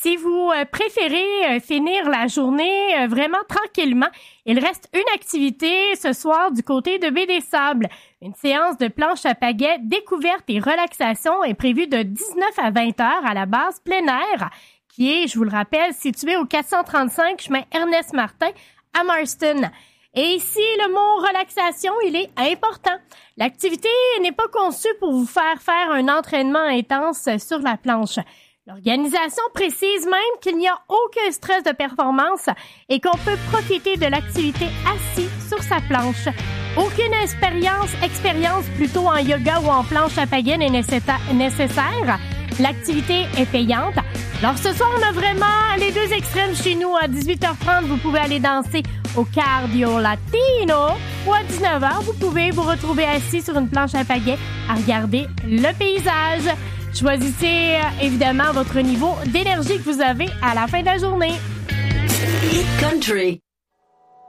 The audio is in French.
Si vous préférez finir la journée vraiment tranquillement, il reste une activité ce soir du côté de Baie des Sables. Une séance de planche à pagaie, découverte et relaxation est prévue de 19 à 20 heures à la base plein air, qui est, je vous le rappelle, située au 435 chemin Ernest Martin à Marston. Et ici, le mot relaxation, il est important. L'activité n'est pas conçue pour vous faire un entraînement intense sur la planche. L'organisation précise même qu'il n'y a aucun stress de performance et qu'on peut profiter de l'activité assis sur sa planche. Aucune expérience plutôt en yoga ou en planche à pagaie n'est nécessaire. L'activité est payante. Alors ce soir, on a vraiment les deux extrêmes chez nous. À 18h30, vous pouvez aller danser au Cardio Latino ou à 19h, vous pouvez vous retrouver assis sur une planche à pagaie à regarder le paysage. Choisissez évidemment votre niveau d'énergie que vous avez à la fin de la journée. Hit Country.